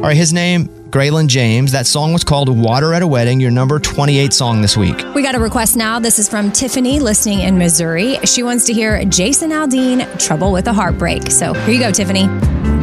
right, his name, Graylin James. That song was called Water at a Wedding, your number 28 song this week. We got a request now. This is from Tiffany, listening in Missouri. She wants to hear Jason Aldean, Trouble with a Heartbreak. So here you go, Tiffany.